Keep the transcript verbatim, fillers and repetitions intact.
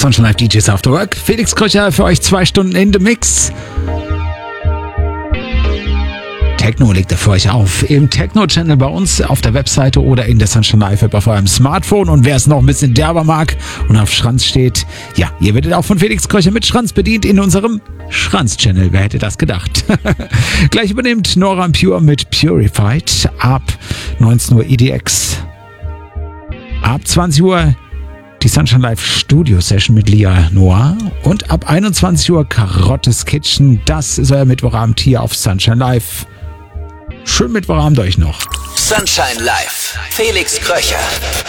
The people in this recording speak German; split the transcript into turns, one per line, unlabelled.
Sunshine Live D Js After Work. Felix Kröcher für euch zwei Stunden in the Mix. Techno legt er für euch auf. Im Techno-Channel bei uns auf der Webseite oder in der Sunshine Live App auf eurem Smartphone. Und wer es noch ein bisschen derber mag und auf Schranz steht, ja, ihr werdet auch von Felix Kröcher mit Schranz bedient in unserem Schranz-Channel. Wer hätte das gedacht? Gleich übernimmt Nora En Pure mit Purified. Ab neunzehn Uhr E D X. Ab zwanzig Uhr die Sunshine Live Studio Session mit Lia Noir. Und ab einundzwanzig Uhr Karottes Kitchen. Das ist euer Mittwochabend hier auf Sunshine Live. Schönen Mittwochabend euch noch.
Sunshine Live. Felix Kröcher.